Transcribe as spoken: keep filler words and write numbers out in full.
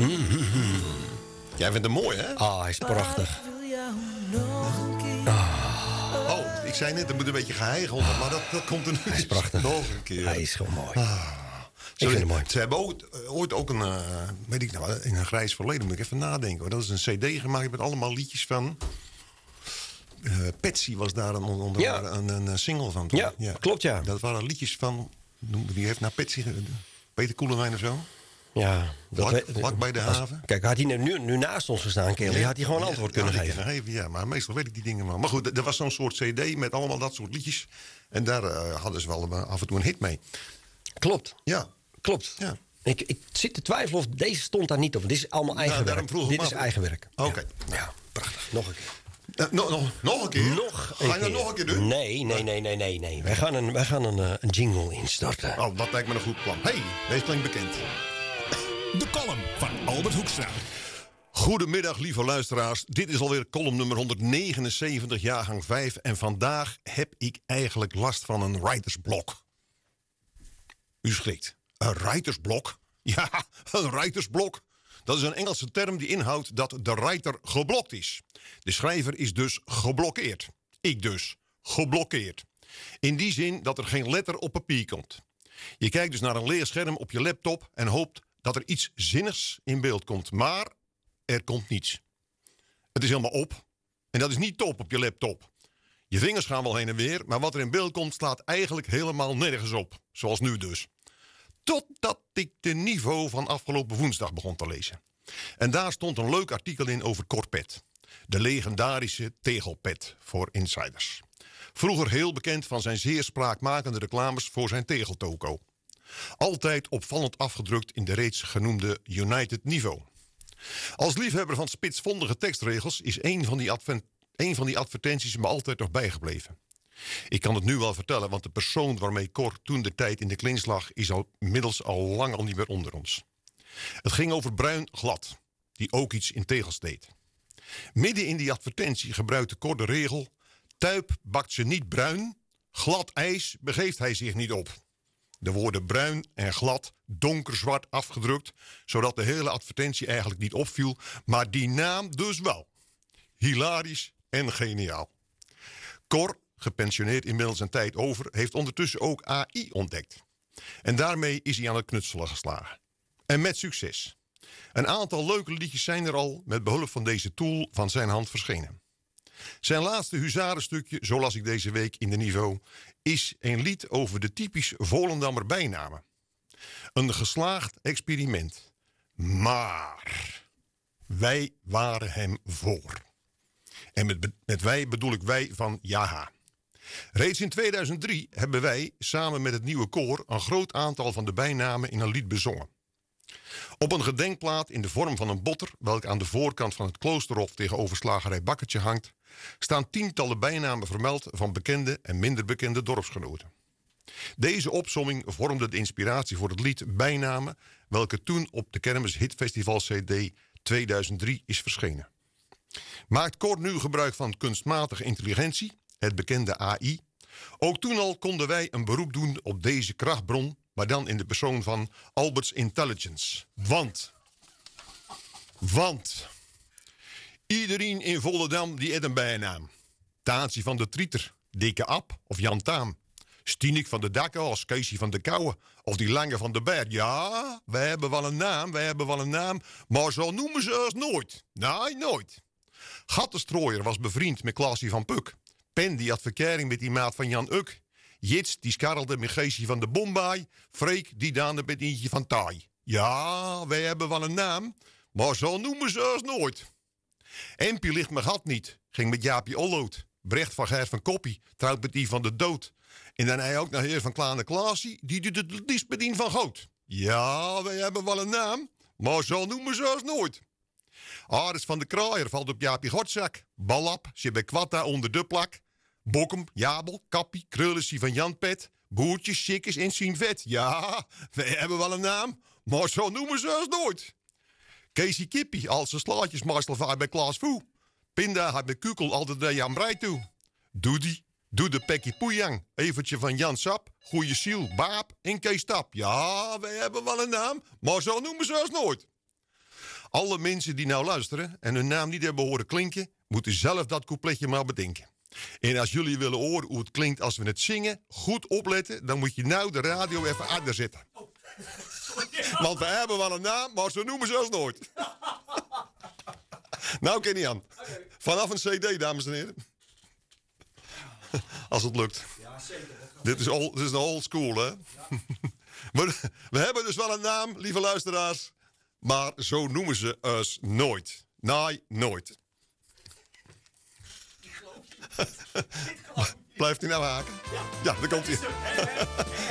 Mm-hmm. Jij vindt hem mooi, hè? Ah, hij is prachtig. Ah. Oh, ik zei net, er moet een beetje geheigeld, maar dat, dat komt er nu. Hij is prachtig. Nog een keer. Hij is gewoon mooi. Ah. Ik vind hem mooi. Ze hebben ooit, ooit ook een, uh, weet ik nou, in een grijs verleden, moet ik even nadenken. Hoor. Dat is een cd gemaakt met allemaal liedjes van... Uh, Patsy was daar een, onder, ja. een, een single van. Ja, ja, klopt ja. Dat waren liedjes van, wie heeft nou Patsy, Peter Koelewijn of zo? Ja. Dat vlak, we, vlak bij de als, haven. Kijk, had hij nu, nu naast ons gestaan, Kelly, ja, had hij gewoon ja, antwoord kunnen geven. geven. Ja, maar meestal weet ik die dingen wel. Maar goed, er was zo'n soort cd met allemaal dat soort liedjes. En daar uh, hadden ze wel uh, af en toe een hit mee. Klopt. Ja. Klopt. Ja. Ik, ik zit te twijfelen of deze stond daar niet op. Dit is allemaal eigen nou, werk. Dit is eigen werk. Oké. Okay. Ja. ja, prachtig. Nog een keer. Uh, nog, nog, nog een keer? Nog Ga je dat nog een keer doen? Nee, nee, nee, nee, nee. nee. Wij gaan, een, wij gaan een, uh, een jingle instarten. Oh, dat lijkt me een goed plan. Hey, deze klinkt bekend. De column van Albert Hoekstra. Goedemiddag, lieve luisteraars. Dit is alweer column nummer honderdnegenenzeventig, jaargang vijf. En vandaag heb ik eigenlijk last van een writersblok. U schrikt. Een writersblok? Ja, een writersblok. Dat is een Engelse term die inhoudt dat de writer geblokt is. De schrijver is dus geblokkeerd. Ik dus. Geblokkeerd. In die zin dat er geen letter op papier komt. Je kijkt dus naar een leeg scherm op je laptop en hoopt dat er iets zinnigs in beeld komt. Maar er komt niets. Het is helemaal op. En dat is niet top op je laptop. Je vingers gaan wel heen en weer, maar wat er in beeld komt slaat eigenlijk helemaal nergens op. Zoals nu dus. Totdat ik de niveau van afgelopen woensdag begon te lezen. En daar stond een leuk artikel in over Cor Pet. De legendarische tegelpet voor insiders. Vroeger heel bekend van zijn zeer spraakmakende reclames voor zijn tegeltoko. Altijd opvallend afgedrukt in de reeds genoemde United Niveau. Als liefhebber van spitsvondige tekstregels is een van, die advent, een van die advertenties me altijd nog bijgebleven. Ik kan het nu wel vertellen, want de persoon waarmee Cor toen de tijd in de clinch lag is al inmiddels al lang al niet meer onder ons. Het ging over bruin glad, die ook iets in tegels deed. Midden in die advertentie gebruikte Cor de regel: tuip bakt ze niet bruin, glad ijs begeeft hij zich niet op. De woorden bruin en glad donkerzwart afgedrukt, zodat de hele advertentie eigenlijk niet opviel, maar die naam dus wel. Hilarisch en geniaal. Cor, gepensioneerd inmiddels een tijd over, heeft ondertussen ook A I ontdekt. En daarmee is hij aan het knutselen geslagen. En met succes. Een aantal leuke liedjes zijn er al met behulp van deze tool van zijn hand verschenen. Zijn laatste huzarenstukje, zo las ik deze week in de Niveau, is een lied over de typisch Volendammer bijnamen. Een geslaagd experiment. Maar wij waren hem voor. En met, met wij bedoel ik wij van Jaha. Reeds in tweeduizend drie hebben wij samen met het nieuwe koor een groot aantal van de bijnamen in een lied bezongen. Op een gedenkplaat in de vorm van een botter, welke aan de voorkant van het kloosterhof tegenover slagerij Bakkertje hangt, staan tientallen bijnamen vermeld van bekende en minder bekende dorpsgenoten. Deze opsomming vormde de inspiratie voor het lied Bijnamen, welke toen op de Kermis Hitfestival C D tweeduizend drie is verschenen. Maakt Cor nu gebruik van kunstmatige intelligentie, het bekende A I? Ook toen al konden wij een beroep doen op deze krachtbron, maar dan in de persoon van Alberts Intelligence. Want, want, iedereen in Volendam die heeft een bijnaam. Taansie van de Trieter, Dikke Ab of Jan Taam. Stienik van de Dakkenhals, Keesie van de Kouwe of die Lange van de Berg. Ja, wij hebben wel een naam, wij hebben wel een naam, maar zo noemen ze ons nooit. Nee, nooit. Gattenstrooier was bevriend met Klaasie van Puk. Pen die had verkering met die maat van Jan Uk. Jits die skarrelde met Geesje van de Bombay. Freek die daande met Eentje van Taai. Ja, wij hebben wel een naam, maar zo noemen ze ons nooit. Empie ligt mijn gat niet, ging met Jaapie Olloot. Brecht van Ger van Koppie trouwt met die van de dood. En dan hij ook naar heer van Klaane Klaasie, die doet het liefst met die van Goot. Ja, wij hebben wel een naam, maar zo noemen ze ons nooit. Aris van de Kraaier valt op Jaapie Godzak. Ballap, Sjebekwata onder de plak. Bokkem, Jabel, Kappie, Krullensie van Jan Pet. Boertjes, Sikkes en Sien-Vet. Ja, wij hebben wel een naam, maar zo noemen ze ons nooit. Casey Kippie, als zijn slaatjesmeester vaart bij Klaas Voe. Pinda had bij Kukel altijd naar Jan Brei toe. Doedi, doe de Pekkie Poejang. Evertje van Jan Sap, Goeie Siel, Baap en Kees Tap. Ja, wij hebben wel een naam, maar zo noemen ze ons nooit. Alle mensen die nou luisteren en hun naam niet hebben horen klinken, moeten zelf dat coupletje maar bedenken. En als jullie willen horen hoe het klinkt als we het zingen, goed opletten, dan moet je nou de radio even harder zetten. Want we hebben wel een naam, maar zo noemen ze ons nooit. Nou, ken je aan. Vanaf een cd, dames en heren. Als het lukt. Ja, zeker. Dit is, old, dit is een old school, hè? we, we hebben dus wel een naam, lieve luisteraars. Maar zo noemen ze ons nooit. Nee, nooit. Blijft hij nou haken? Ja, ja daar komt hij.